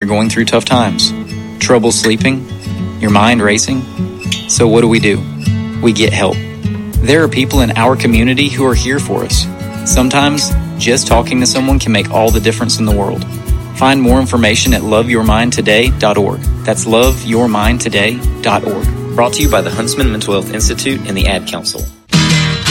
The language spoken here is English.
You're going through tough times, trouble sleeping, your mind racing. So what do? We get help. There are people in our community who are here for us. Sometimes just talking to someone can make all the difference in the world. Find more information at loveyourmindtoday.org. That's loveyourmindtoday.org. Brought to you by the Huntsman Mental Health Institute and the Ad Council.